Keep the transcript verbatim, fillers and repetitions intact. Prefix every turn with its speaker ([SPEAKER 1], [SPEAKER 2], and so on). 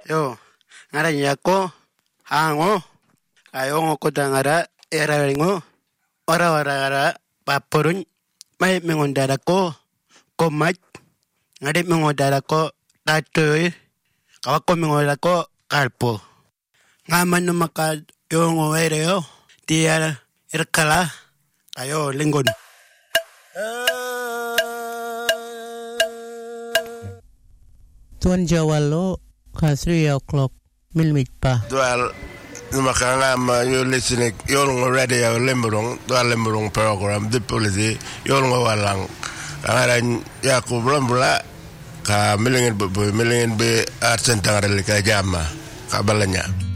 [SPEAKER 1] Yo, ngaranya ko, hango, kayo ngo ko dangara, era ringo, ora ora ora, paporun, may mengondara ko, komat, ngari mengondara ko, tatoy, kawak ko mengondara ko, kalpo. Ngaman no maka yo ngo ereo, dia irkala, kayo linggon.
[SPEAKER 2] Tuan Jawa lo kasri o'clock milmit pa.
[SPEAKER 3] Dual numakanga ma you listening yung radio limburong dual limburong program the policy yung walang kangaran Yakub Rambula ka milingin bu milingin be arsen tangarel ka jama kabalanya.